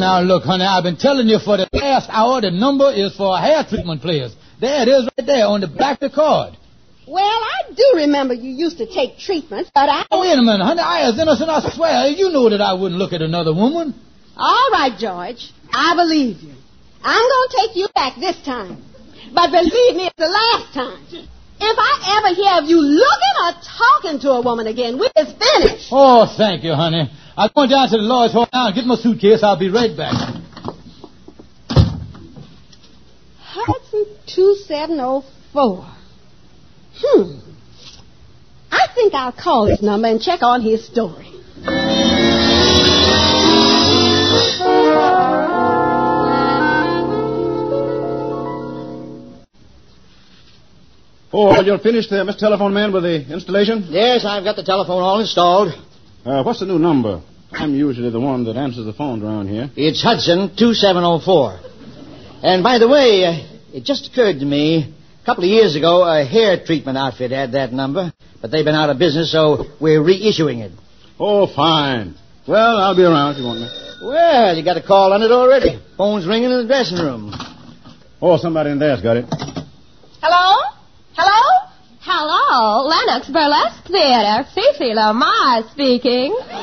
now, look, honey, I've been telling you for the last hour the number is for hair treatment players. There it is right there on the back of the card. Well, I do remember you used to take treatments, but Oh, wait a minute, honey. I was innocent, I swear. You know that I wouldn't look at another woman. All right, George. I believe you. I'm going to take you back this time. But believe me, it's the last time. If I ever hear of you looking or talking to a woman again, we is finished. Oh, thank you, honey. I'm going down to the Lloyd's Hall now and get my suitcase. I'll be right back. Hudson 2704. I think I'll call his number and check on his story. Oh, you're finished there, Mr. Telephone Man, with the installation? Yes, I've got the telephone all installed. What's the new number? I'm usually the one that answers the phone around here. It's Hudson 2704. And by the way, it just occurred to me, a couple of years ago, a hair treatment outfit had that number, but they've been out of business, so we're reissuing it. Oh, fine. Well, I'll be around if you want me. Well, you got a call on it already. Phone's ringing in the dressing room. Oh, somebody in there's got it. Hello? Hello? Hello, Lennox Burlesque Theater. Fifi Lamar speaking.